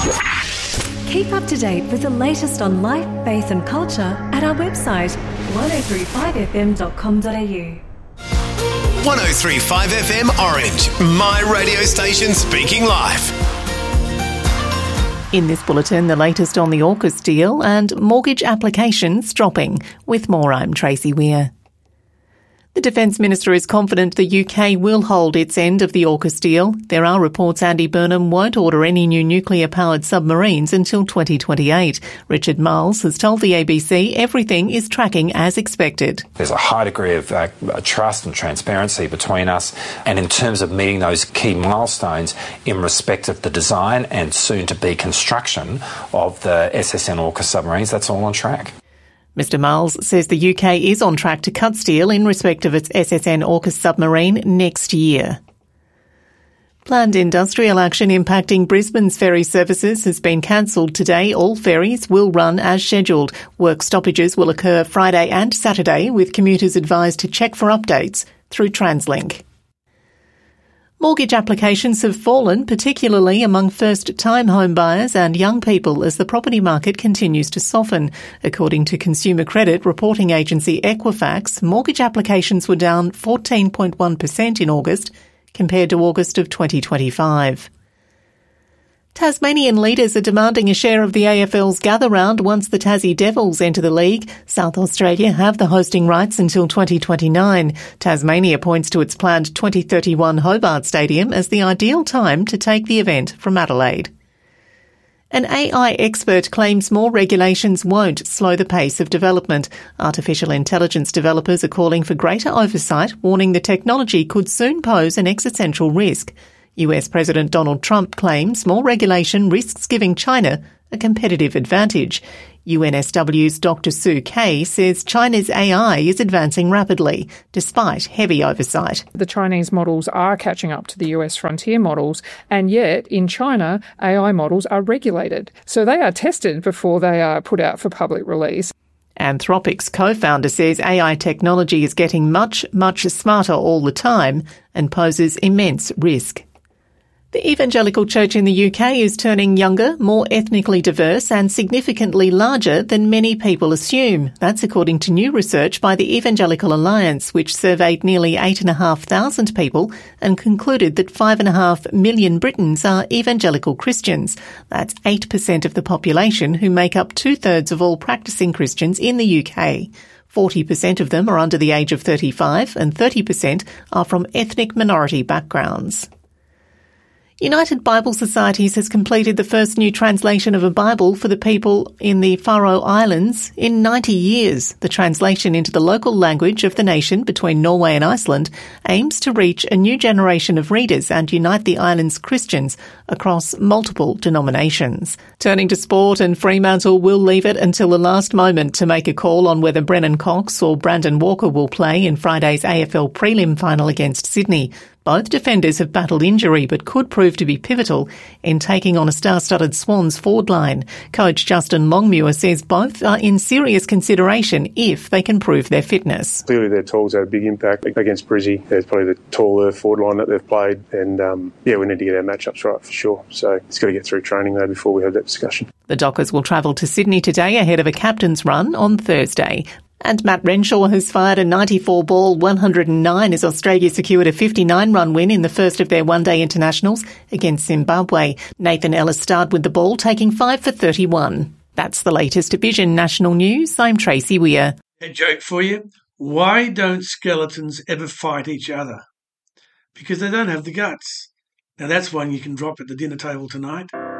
Keep up to date with the latest on life, faith and culture at our website 1035fm.com.au. 1035 FM Orange, my radio station speaking life. In this bulletin, the latest on the AUKUS deal and mortgage applications dropping. With more, I'm Tracy Weir. The Defence Minister is confident the UK will hold its end of the AUKUS deal. There are reports Andy Burnham won't order any new nuclear-powered submarines until 2028. Richard Marles has told the ABC everything is tracking as expected. There's a high degree of trust and transparency between us, and in terms of meeting those key milestones in respect of the design and soon-to-be construction of the SSN AUKUS submarines, that's all on track. Mr Marles says the UK is on track to cut steel in respect of its SSN AUKUS submarine next year. Planned industrial action impacting Brisbane's ferry services has been cancelled today. All ferries will run as scheduled. Work stoppages will occur Friday and Saturday, with commuters advised to check for updates through TransLink. Mortgage applications have fallen, particularly among first-time home buyers and young people, as the property market continues to soften. According to consumer credit reporting agency Equifax, mortgage applications were down 14.1% in August compared to August of 2025. Tasmanian leaders are demanding a share of the AFL's gather round once the Tassie Devils enter the league. South Australia have the hosting rights until 2029. Tasmania points to its planned 2031 Hobart Stadium as the ideal time to take the event from Adelaide. An AI expert claims more regulations won't slow the pace of development. Artificial intelligence developers are calling for greater oversight, warning the technology could soon pose an existential risk. US President Donald Trump claims more regulation risks giving China a competitive advantage. UNSW's Dr. Sue Kay says China's AI is advancing rapidly, despite heavy oversight. The Chinese models are catching up to the US frontier models, and yet in China, AI models are regulated. So they are tested before they are put out for public release. Anthropic's co-founder says AI technology is getting much, much smarter all the time and poses immense risk. The Evangelical Church in the UK is turning younger, more ethnically diverse and significantly larger than many people assume. That's according to new research by the Evangelical Alliance, which surveyed nearly 8,500 people and concluded that 5.5 million Britons are evangelical Christians. That's 8% of the population, who make up 2/3 of all practising Christians in the UK. 40% of them are under the age of 35 and 30% are from ethnic minority backgrounds. United Bible Societies has completed the first new translation of a Bible for the people in the Faroe Islands in 90 years. The translation into the local language of the nation between Norway and Iceland aims to reach a new generation of readers and unite the island's Christians across multiple denominations. Turning to sport, and Fremantle will leave it until the last moment to make a call on whether Brennan Cox or Brandon Walker will play in Friday's AFL prelim final against Sydney. Both defenders have battled injury but could prove to be pivotal in taking on a star-studded Swans forward line. Coach Justin Longmuir says both are in serious consideration if they can prove their fitness. Clearly their tools had a big impact against Brizzy. It's probably the taller forward line that they've played, and we need to get our matchups right for sure. So it's got to get through training though before we have that discussion. The Dockers will travel to Sydney today ahead of a captain's run on Thursday. And Matt Renshaw has fired a 94-ball 109 as Australia secured a 59-run win in the first of their one-day internationals against Zimbabwe. Nathan Ellis starred with the ball, taking 5 for 31. That's the latest Vision National News. I'm Tracy Weir. A joke for you. Why don't skeletons ever fight each other? Because they don't have the guts. Now that's one you can drop at the dinner table tonight.